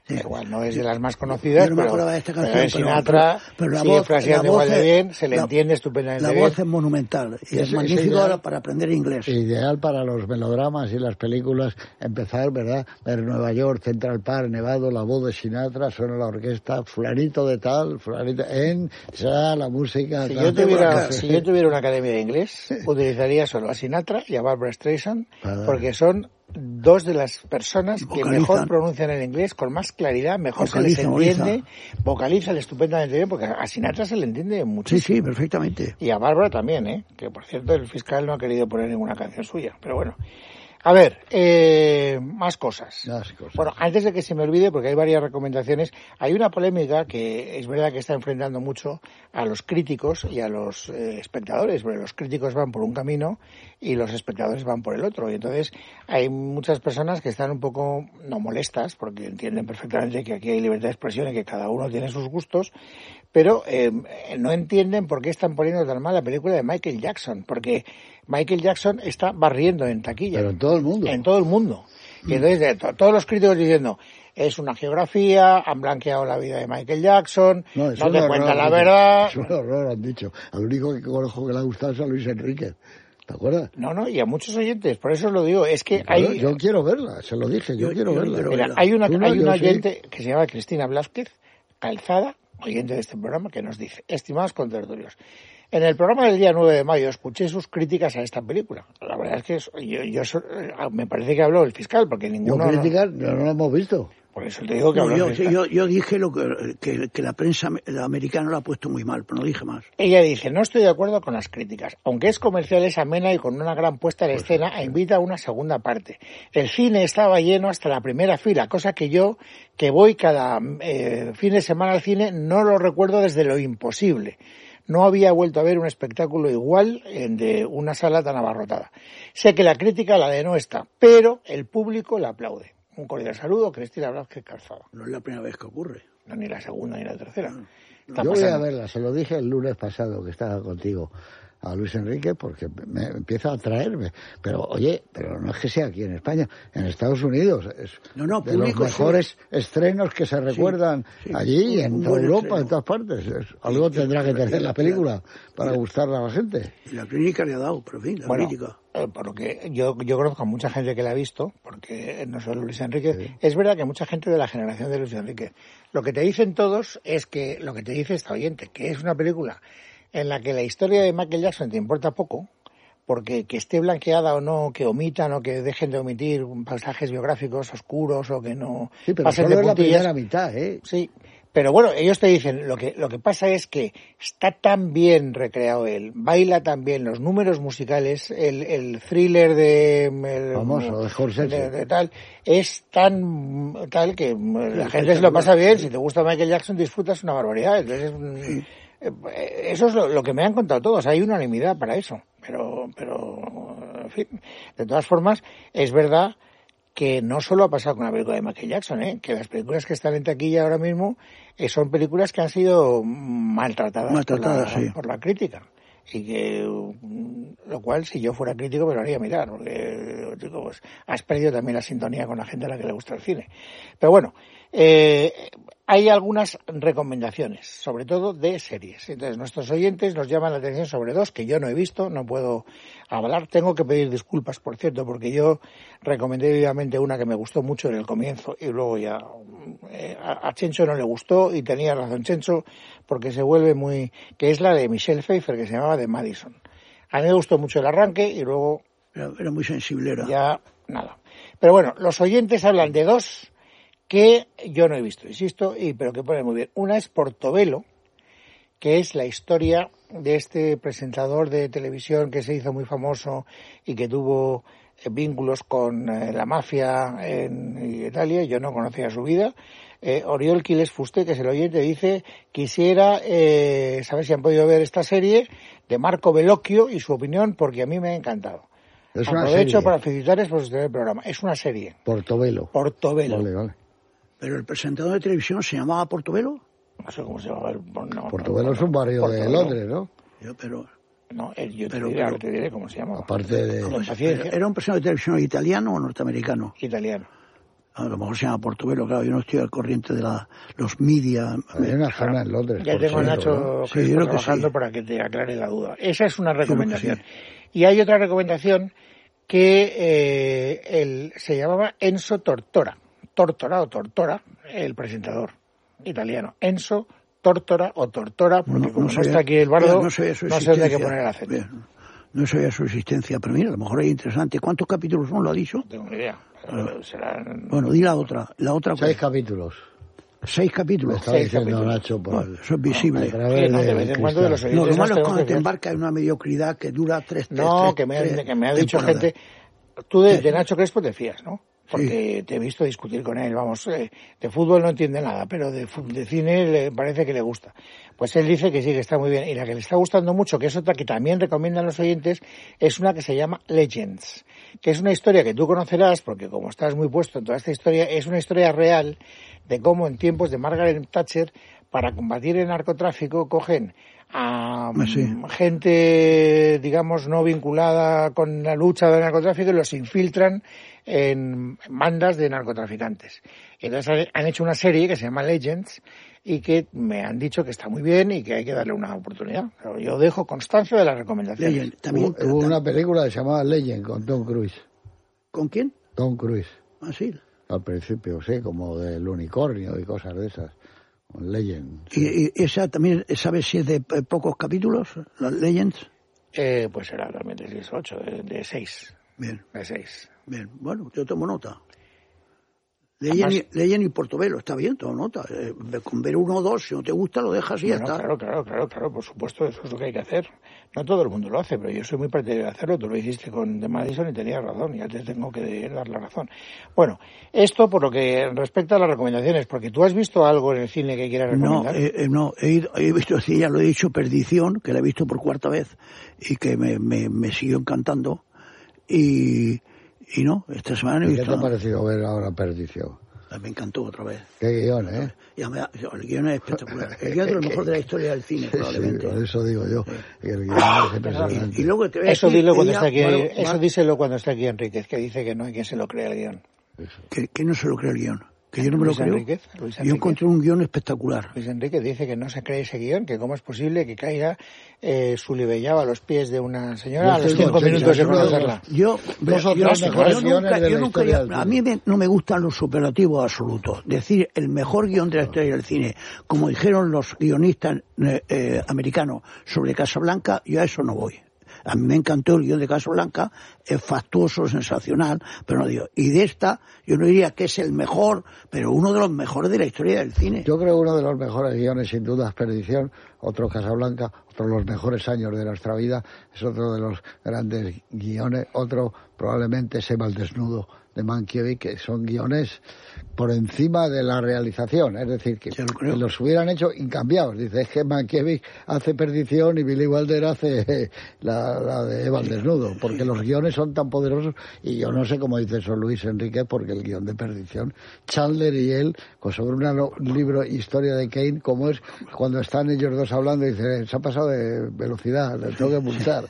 Igual no es de las más conocidas, yo no me acordaba de esta canción, pero Sinatra pero la sigue voz, fraseando igual de bien, se le entiende estupendamente la bien. voz es monumental y es magnífico para aprender inglés. Ideal para los melodramas y las películas, empezar, ¿verdad? Ver Nueva York, Central Park, Nevado, la voz de Sinatra, suena la orquesta, fulanito de tal, fulanito, la música... Si yo tuviera una academia de inglés, utilizaría solo a Sinatra y a Barbra Streisand, porque son dos de las personas que mejor pronuncian el inglés, con más claridad, mejor se les entiende, vocalizan estupendamente bien, porque a Sinatra se le entiende muchísimo. Sí, perfectamente. Y a Bárbara también, que por cierto el fiscal no ha querido poner ninguna canción suya, pero bueno. A ver, más cosas. Bueno, antes de que se me olvide, porque hay varias recomendaciones, hay una polémica que es verdad que está enfrentando mucho a los críticos y a los espectadores, porque los críticos van por un camino y los espectadores van por el otro. Y entonces hay muchas personas que están un poco, no molestas, porque entienden perfectamente que aquí hay libertad de expresión y que cada uno tiene sus gustos, pero no entienden por qué están poniendo tan mal la película de Michael Jackson, porque Michael Jackson está barriendo en taquilla. Pero en todo el mundo. En todo el mundo. Y entonces todos los críticos diciendo, es una geografía, han blanqueado la vida de Michael Jackson, no te cuentan la verdad. Es un horror, han dicho. Al único que conozco que le ha gustado es a Luis Enrique. ¿Te acuerdas? No, y a muchos oyentes, por eso os lo digo, es que hay... Yo quiero verla, se lo dije, yo quiero verla. Mira, hay una oyente que se llama Cristina Blázquez, Calzada, oyente de este programa, que nos dice, estimados contertulios, en el programa del día 9 de mayo escuché sus críticas a esta película. La verdad es que yo me parece que habló el fiscal, porque ninguno... Yo críticas no lo hemos visto. Por eso te digo que habló el fiscal. Yo dije que la prensa americana lo ha puesto muy mal, pero no dije más. Ella dice, no estoy de acuerdo con las críticas. Aunque es comercial, es amena y con una gran puesta en escena, e invita a una segunda parte. El cine estaba lleno hasta la primera fila, cosa que yo, que voy cada fin de semana al cine, no lo recuerdo desde lo imposible. No había vuelto a ver un espectáculo igual de una sala tan abarrotada. Sé que la crítica la de no está, pero el público la aplaude. Un cordial saludo, Cristina Blázquez Calzada. No es la primera vez que ocurre. No, ni la segunda ni la tercera. Yo voy a verla, se lo dije el lunes pasado que estaba contigo a Luis Enrique porque me empieza a atraerme. Pero, oye, pero no es que sea aquí en España, en Estados Unidos. Es de los mejores estrenos que se recuerdan allí y en toda Europa, en todas partes. Algo tendrá que tener la película para gustarle a la gente. Y la crítica le ha dado, pero en fin, la crítica. Porque yo conozco a mucha gente que la ha visto, porque no solo Luis Enrique. Sí. Es verdad que mucha gente de la generación de Luis Enrique. Lo que te dicen todos es que, lo que te dice esta oyente, que es una película en la que la historia de Michael Jackson te importa poco, porque que esté blanqueada o no, que omitan o que dejen de omitir pasajes biográficos oscuros o que no sí, pero pasen solo de puntillas. La primera mitad, Sí, pero bueno, ellos te dicen, lo que pasa es que está tan bien recreado él, baila tan bien, los números musicales, el thriller de... famoso, de Jorge. De tal, es tan tal que la gente se lo pasa bien, si te gusta Michael Jackson disfrutas una barbaridad, entonces... Eso es lo que me han contado todos, hay unanimidad para eso, pero en fin, de todas formas es verdad que no solo ha pasado con la película de Michael Jackson, que las películas que están en taquilla ahora mismo son películas que han sido maltratadas por la crítica. Y que, lo cual, si yo fuera crítico, me lo haría mirar, porque, chico, pues, has perdido también la sintonía con la gente a la que le gusta el cine. Pero bueno, hay algunas recomendaciones, sobre todo de series. Entonces, nuestros oyentes nos llaman la atención sobre dos que yo no he visto, no puedo hablar. Tengo que pedir disculpas, por cierto, porque yo recomendé vivamente una que me gustó mucho en el comienzo y luego ya a Chencho no le gustó y tenía razón Chencho porque se vuelve muy... que es la de Michelle Pfeiffer, que se llamaba The Madison. A mí me gustó mucho el arranque y luego... Era muy sensiblera. Ya, nada. Pero bueno, los oyentes hablan de dos que yo no he visto, insisto, pero que ponen muy bien. Una es Portobello, que es la historia de este presentador de televisión que se hizo muy famoso y que tuvo vínculos con la mafia en Italia. Yo no conocía su vida. Oriol Quiles Fuste, que es el oyente, dice: quisiera saber si han podido ver esta serie de Marco Bellocchio y su opinión, porque a mí me ha encantado. Aprovecho para felicitarles por sostener el programa. Es una serie. Portobello. Vale. ¿Pero el presentador de televisión se llamaba Portobello? No sé cómo se llama. Portobello es un barrio de Londres, ¿no? No, yo te diré cómo se llama. Aparte de... ¿Era un presentador de televisión italiano o norteamericano? Italiano. A lo mejor se llama Portobelo, claro, yo no estoy al corriente de los media. Hay una zona en Londres. Ya tengo a Nacho ¿no? trabajando para que te aclare la duda. Esa es una recomendación. Y hay otra recomendación que se llamaba Enzo Tortora, Tortora, el presentador italiano. Enzo Tortora o Tortora, porque como no está aquí el bardo, no sé dónde hay que poner el acento. Bien. No sabía su existencia, pero mira, a lo mejor es interesante. ¿Cuántos capítulos son, lo ha dicho? No tengo ni idea. Serán... Bueno, di la otra. 6 capítulos. 6 capítulos. Me estaba diciendo Nacho por eso es visible. De vez en cuando de los lo malo es cuando te embarcas en una mediocridad que dura 3 que me ha dicho gente... Tú de Nacho Crespo te fías, ¿no? Porque te he visto discutir con él, vamos, de fútbol no entiende nada, pero de cine le parece que le gusta. Pues él dice que sí, que está muy bien. Y la que le está gustando mucho, que es otra que también recomiendan los oyentes, es una que se llama Legends, que es una historia que tú conocerás, porque como estás muy puesto en toda esta historia, es una historia real de cómo en tiempos de Margaret Thatcher, para combatir el narcotráfico, cogen a gente, digamos, no vinculada con la lucha del narcotráfico y los infiltran en bandas de narcotraficantes. Entonces han hecho una serie que se llama Legends y que me han dicho que está muy bien y que hay que darle una oportunidad. Pero yo dejo constancia de las recomendaciones. También hubo una película que se llamaba Legend con Tom Cruise. ¿Con quién? Tom Cruise. Ah, sí. Al principio, sí, como del unicornio y cosas de esas. Legend. Sí. ¿Y esa también, sabes si es de pocos capítulos, las Legends? Pues será también de 18, de 6. Bien. De 6. Bien, bueno, yo tomo nota. Legend y Portobelo, está bien, tomo nota. Con ver 1 o 2, si no te gusta, lo dejas y ya está. Claro, por supuesto, eso es lo que hay que hacer. No todo el mundo lo hace, pero yo soy muy partidario de hacerlo. Tú lo hiciste con The Madison y tenías razón, ya te tengo que dar la razón. Bueno, esto por lo que respecta a las recomendaciones, porque tú has visto algo en el cine que quieras recomendar. No, he visto, sí, ya lo he dicho, Perdición, que la he visto por 4ª vez y que me siguió encantando. Y no, esta semana he visto... ¿Qué te ha parecido ver ahora Perdición? Me encantó otra vez. Qué guión, ¿eh? El guión es espectacular. El guión es lo mejor de la historia del cine, probablemente. Sí, eso digo yo. El guión es impresionante. Y luego te voy a eso decir, dilo cuando está aquí, eso díselo cuando está aquí Enríquez, que dice que no hay quien se lo crea el guión. Que no se lo cree el guión. Que yo no me lo creo. Luis yo encontré un guión espectacular. Luis Enrique dice que no se cree ese guión, que cómo es posible que caiga Sulibellaba a los pies de una señora a los 5 minutos de conocerla. A mí no me gustan los superlativos absolutos. Decir el mejor guión de la historia del cine, como dijeron los guionistas americanos sobre Casablanca, yo a eso no voy. A mí me encantó el guión de Casablanca, es factuoso, sensacional, pero no digo. Y de esta, yo no diría que es el mejor, pero uno de los mejores de la historia del cine. Yo creo uno de los mejores guiones, sin duda, es Perdición, otro Casablanca, otro los mejores años de nuestra vida, es otro de los grandes guiones, otro probablemente Seba el desnudo de Mankiewicz, que son guiones por encima de la realización, es decir, que los hubieran hecho incambiados. Dice, es que Mankiewicz hace Perdición y Billy Wilder hace la de Eva el desnudo, porque los guiones son tan poderosos, y yo no sé cómo dice eso Luis Enrique, porque el guión de Perdición, Chandler y él, pues sobre un libro, Historia de Kane, como es cuando están ellos dos hablando y dicen, se ha pasado de velocidad, le tengo que multar.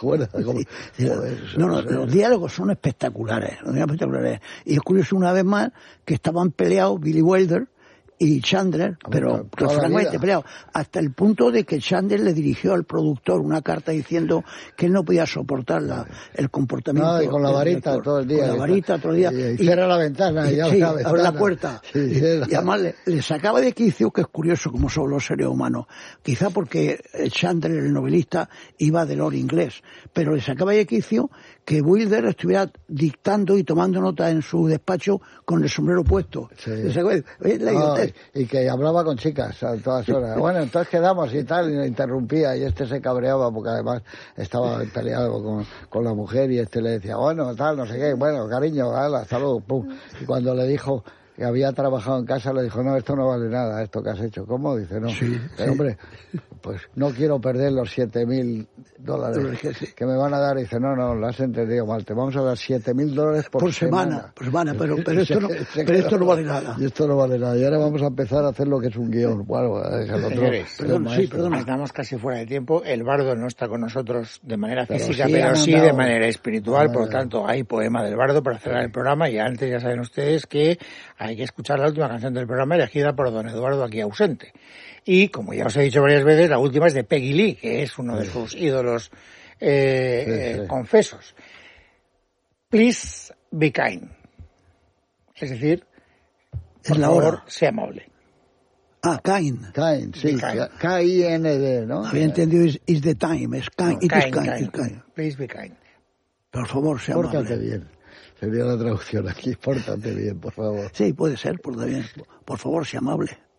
Los diálogos son espectaculares, y es curioso una vez más que estaban peleados Billy Wilder y Chandler, pero francamente peleados, hasta el punto de que Chandler le dirigió al productor una carta diciendo que él no podía soportar el comportamiento. Y con la varita todo el día. Con la varita todo el día. Y cierra la ventana. Y abre la puerta. Y además le sacaba de quicio, que es curioso como son los seres humanos. Quizá porque Chandler, el novelista, iba del oro inglés, pero le sacaba de quicio que Wilder estuviera dictando y tomando nota en su despacho con el sombrero puesto. Sí. Y que hablaba con chicas a todas horas. Bueno, entonces quedamos y tal, y le interrumpía, y este se cabreaba porque además estaba peleado con la mujer, y este le decía, bueno, tal, no sé qué, bueno, cariño, hasta luego, pum. Y cuando le dijo que había trabajado en casa, le dijo, no, esto no vale nada, esto que has hecho. ¿Cómo? Dice, no, hombre, pues no quiero perder los $7,000 que me van a dar. Dice, no, lo has entendido mal, te vamos a dar $7,000 por semana. Pero esto no vale nada. Y esto no vale nada. Y ahora vamos a empezar a hacer lo que es un guión. Bueno, perdón. Estamos casi fuera de tiempo. El bardo no está con nosotros de manera física, pero sí de manera espiritual. Por lo tanto, hay poema del bardo para cerrar el programa. Y antes ya saben ustedes que hay que escuchar la última canción del programa elegida por don Eduardo, aquí ausente. Y, como ya os he dicho varias veces, la última es de Peggy Lee, que es uno de sus ídolos confesos. Please be kind. Es decir, por favor, sea amable. Kind. Kind, sí. K-I-N-D, ¿no? Había entendido is the time. Es kind. Kind. Please be kind. Por favor, sea amable. Pórtate bien. Sería la traducción aquí. Pórtate bien, por favor. Sí, puede ser, por favor, sea amable.